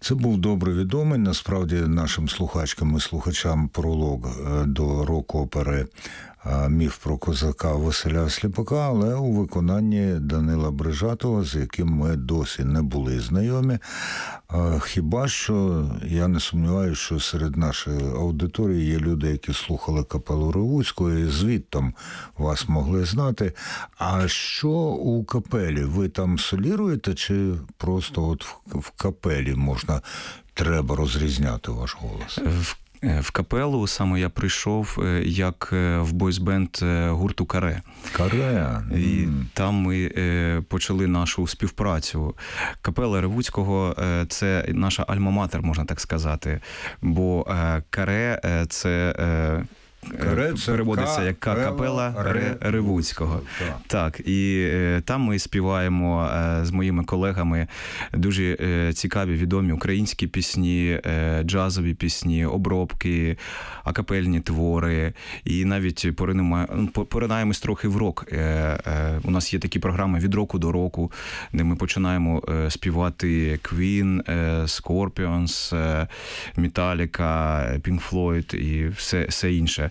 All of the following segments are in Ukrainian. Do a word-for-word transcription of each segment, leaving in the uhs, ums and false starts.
Це був добре відомий, насправді, нашим слухачкам і слухачам пролог до рок-опери «Міф про козака» Василя Сліпака, але у виконанні Данила Брижатова, з яким ми досі не були знайомі. Хіба що, я не сумніваюся, що серед нашої аудиторії є люди, які слухали капелу Ревуцького і звідтам вас могли знати. А що у капелі? Ви там соліруєте чи просто от в капелі можна, треба розрізняти ваш голос? В капелу саме я прийшов як в бойсбенд гурту «Каре». «Каре». І там ми почали нашу співпрацю. Капела Ревуцького – це наша альма-матер, можна так сказати. Бо «Каре» – це... Каре, це переводиться як капела Ре Ревуцького. Так. так, і е, там ми співаємо е, з моїми колегами дуже е, цікаві, відомі українські пісні, е, джазові пісні, обробки, акапельні твори. І навіть поринаємось трохи в рок. Е, е, у нас є такі програми «Від року до року», де ми починаємо е, співати Queen, е, Scorpions, е, Metallica, Pink Floyd і все, все інше.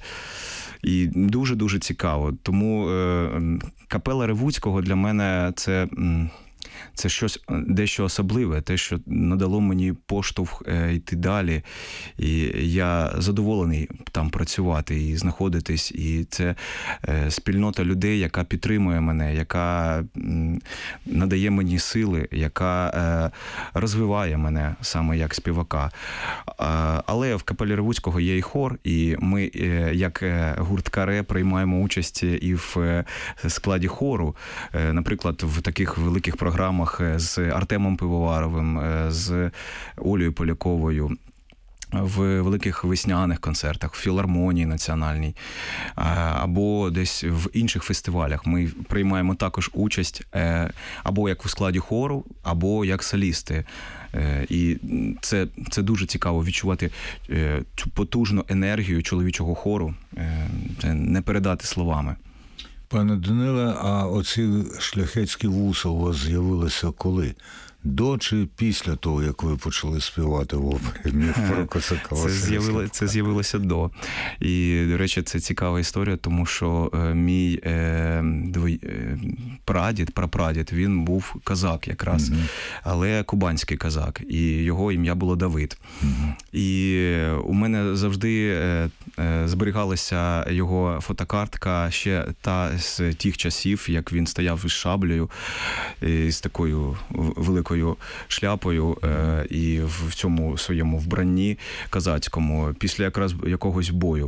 І дуже-дуже цікаво. Тому е, капела Ревуцького для мене це, це щось дещо особливе, те, що надало мені поштовх е, йти далі. І я задоволений там працювати і знаходитись. І це е, спільнота людей, яка підтримує мене, яка м, надає мені сили, яка е, розвиває мене саме як співака. А, але в капелі Ревуцького є і хор, і ми, е, як гурт «Каре», приймаємо участь і в складі хору. Е, наприклад, в таких великих програмах з Артемом Пивоваровим, з Олею Поляковою, в великих весняних концертах, в філармонії національній, або десь в інших фестивалях. Ми приймаємо також участь або як у складі хору, або як солісти. І це, це дуже цікаво відчувати цю потужну енергію чоловічого хору. Це не передати словами. Пане Даниле, а оці шляхетські вуса у вас з'явилися коли? До чи після того, як ви почали співати в опері «Міф про козака» Василя Сліпака? Це з'явилося до. І, до речі, це цікава історія, тому що мій е, двой, е, прадід, прапрадід, він був козак якраз, угу. але кубанський козак, і його ім'я було Давид. Угу. І у мене завжди е, е, зберігалася його фотокартка ще та з тих часів, як він стояв із шаблею, і з такою великою шляпою е, і в цьому своєму вбранні козацькому після якраз якогось бою.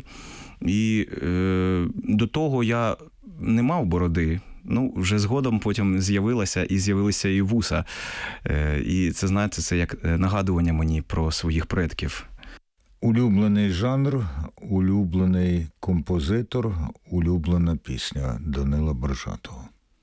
І е, до того я не мав бороди. Ну, вже згодом потім з'явилася і з'явилися і вуса. Е, і це, знаєте, це як нагадування мені про своїх предків. Улюблений жанр, улюблений композитор, улюблена пісня Данила Брижатова.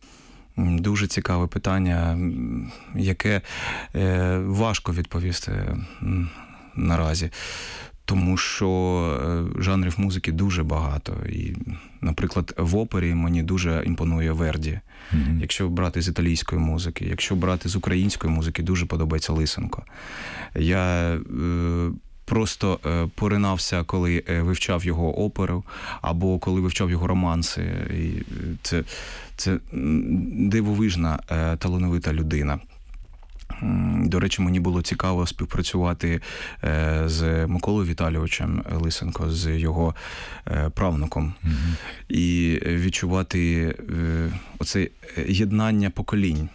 Дуже цікаве питання, яке е, важко відповісти наразі, тому що жанрів музики дуже багато. І, наприклад, в опері мені дуже імпонує Верді. Mm-hmm. Якщо брати з італійської музики, якщо брати з української музики, дуже подобається Лисенко. Я е, просто поринався, коли вивчав його оперу, або коли вивчав його романси. І це, це дивовижна, талановита людина. До речі, мені було цікаво співпрацювати з Миколою Віталійовичем Лисенко, з його правнуком, mm-hmm. і відчувати оце єднання поколінь.